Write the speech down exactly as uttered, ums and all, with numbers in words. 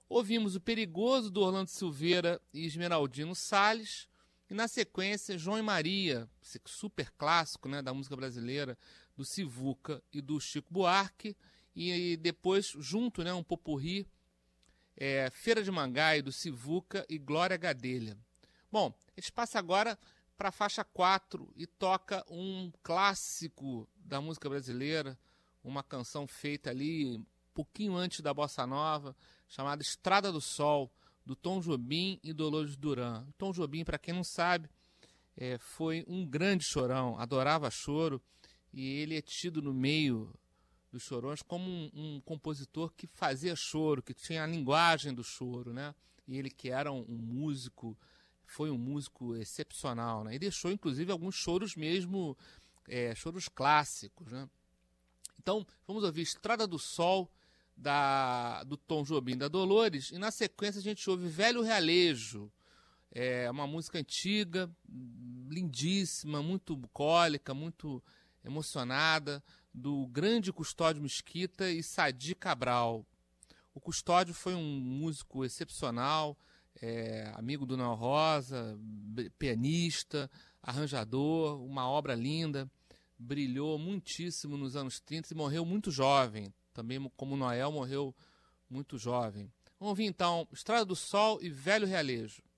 Ouvimos O Perigoso, do Orlando Silveira e Esmeraldino Salles, e na sequência João e Maria, esse super clássico, né, da música brasileira, do Sivuca e do Chico Buarque, e depois junto, né, um popurrí, é, Feira de Mangai, do Sivuca e Glória Gadelha. Bom, a gente passa agora para a faixa quatro e toca um clássico da música brasileira, uma canção feita ali um pouquinho antes da Bossa Nova, chamada Estrada do Sol, do Tom Jobim e Dolores Duran. O Tom Jobim, para quem não sabe, é, foi um grande chorão, adorava choro, e ele é tido no meio dos chorões como um, um compositor que fazia choro, que tinha a linguagem do choro, né? E ele que era um, um músico, foi um músico excepcional, né? E deixou, inclusive, alguns choros mesmo, é, choros clássicos, né? Então, vamos ouvir Estrada do Sol, da, do Tom Jobim, da Dolores, e na sequência a gente ouve Velho Realejo, é uma música antiga, lindíssima, muito bucólica, muito emocionada, do grande Custódio Mesquita e Sadi Cabral. O Custódio foi um músico excepcional, é, amigo do Noel Rosa, pianista, arranjador, uma obra linda, brilhou muitíssimo nos anos trinta e morreu muito jovem, também como Noel morreu muito jovem. Vamos ouvir então Estrada do Sol e Velho Realejo.